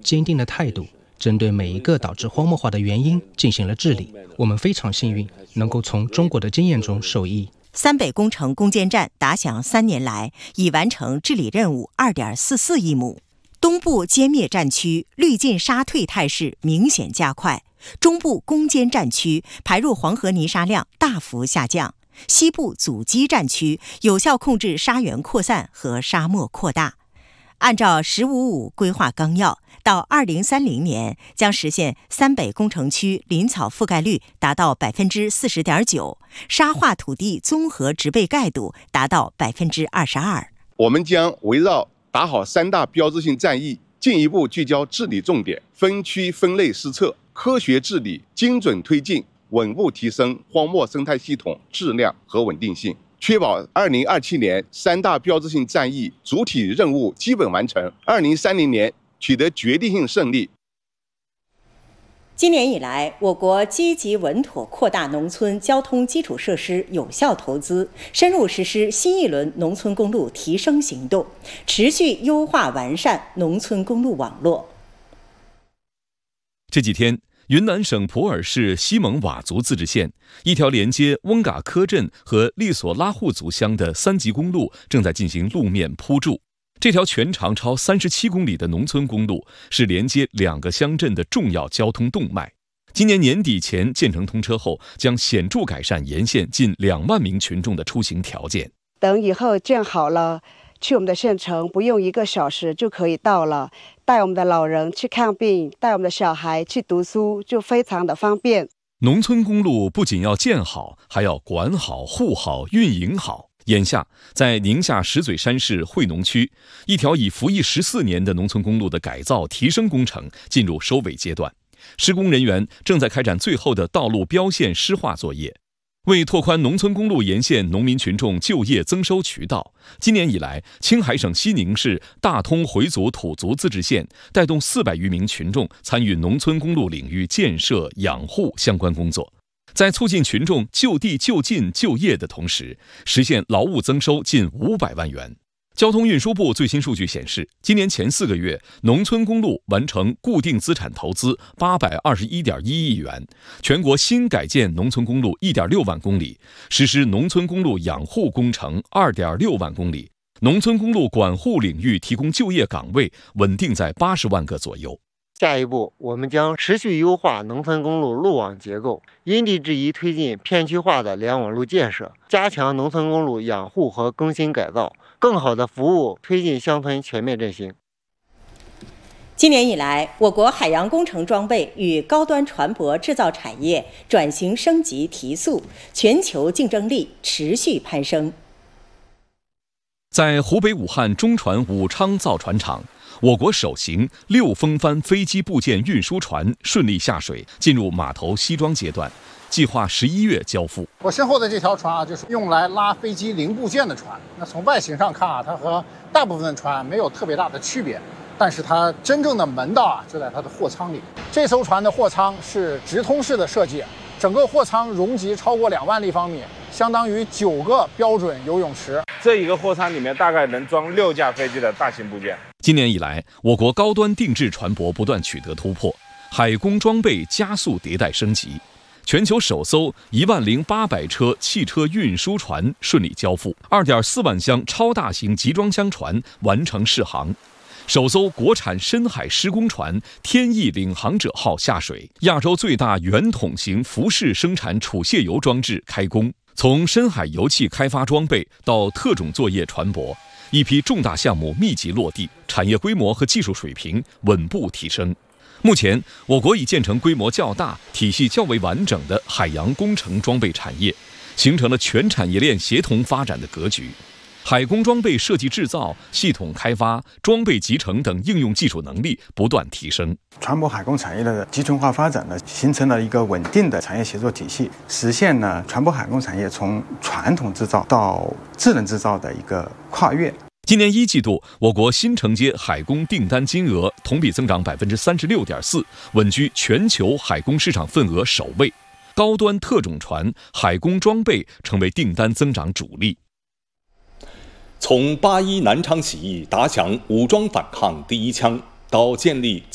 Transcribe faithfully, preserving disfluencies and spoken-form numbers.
坚定的态度，针对每一个导致荒漠化的原因进行了治理。我们非常幸运，能够从中国的经验中受益。 三北工程攻坚战打响三年来，已完成治理任务 二点四四亿亩。东部歼灭战区滤进杀退态势明显加快，中部攻坚战区排入黄河泥沙量大幅下降，西部阻击战区有效控制沙源扩散和沙漠扩大。按照“十五五”规划纲要，到二零三零年将实现三北工程区林草覆盖率达到百分之四十点九，沙化土地综合植被盖度达到百分之二十二。 我们将围绕打好三大标志性战役，进一步聚焦治理重点，分区分类施策，科学治理，精准推进，稳步提升荒漠生态系统质量和稳定性，确保二零二七年三大标志性战役主体任务基本完成，二零三零年取得决定性胜利。 今年以来，我国积极稳妥扩大农村交通基础设施有效投资，深入实施新一轮农村公路提升行动，持续优化完善农村公路网络。 这几天，云南省普洱市西蒙佤族自治县一条连接翁嘎科镇和利索拉护族乡的三级公路正在进行路面铺筑。这条全长超三十七公里的农村公路是连接两个乡镇的重要交通动脉。今年年底前建成通车后，将显著改善沿线近两万名群众的出行条件。 等以后建好了，去我们的县城不用一个小时就可以到了，带我们的老人去看病，带我们的小孩去读书，就非常的方便。 农村公路不仅要建好，还要管好、护好、运营好。眼下，在宁夏石嘴山市惠农区，一条已服役十四年的农村公路的改造提升工程进入收尾阶段，施工人员正在开展最后的道路标线施划作业。为拓宽农村公路沿线农民群众就业增收渠道，今年以来，青海省西宁市大通回族土族自治县带动四百余名群众参与农村公路领域建设、养护相关工作。在促进群众就地就近就业的同时，实现劳务增收近五百万元。交通运输部最新数据显示，今年前四个月，农村公路完成固定资产投资八百二十一点一亿元，全国新改建农村公路一点六万公里，实施农村公路养护工程二点六万公里，农村公路管护领域提供就业岗位稳定在八十万个左右。 下一步，我们将持续优化农村公路路网结构，因地制宜推进片区化的联网路建设，加强农村公路养护和更新改造，更好地服务推进乡村全面振兴。 今年以来，我国海洋工程装备与高端船舶制造产业转型升级提速，全球竞争力持续攀升。 在湖北武汉中船武昌造船厂，我国首型六风帆飞机部件运输船顺利下水，进入码头西装阶段，计划十一月交付。 我身后的这条船啊，就是用来拉飞机零部件的船。那从外形上看啊，它和大部分的船没有特别大的区别，但是它真正的门道啊，就在它的货舱里。这艘船的货舱是直通式的设计，整个货舱容积超过两万立方米，相当于九个标准游泳池。 这一个货舱里面大概能装六架飞机的大型部件。 今年以来，我国高端定制船舶不断取得突破，海工装备加速迭代升级。全球首艘一万零八百车汽车运输船顺利交付，二点四万箱超大型集装箱船完成试航。首艘国产深海施工船“天翼领航者号”下水，亚洲最大圆筒型浮式生产储卸油装置开工。从深海油气开发装备到特种作业船舶，一批重大项目密集落地，产业规模和技术水平稳步提升。目前，我国已建成规模较大、体系较为完整的海洋工程装备产业，形成了全产业链协同发展的格局。海工装备设计制造、系统开发、装备集成等应用技术能力不断提升。 船舶海工产业的集成化发展呢，形成了一个稳定的产业协作体系，实现呢船舶海工产业从传统制造到智能制造的一个跨越。 今年一季度，我国新承接海工订单金额同比增长百分之三十六点四，稳居全球海工市场份额首位。高端特种船、海工装备成为订单增长主力。 从八一南昌起义打响武装反抗第一枪，到建立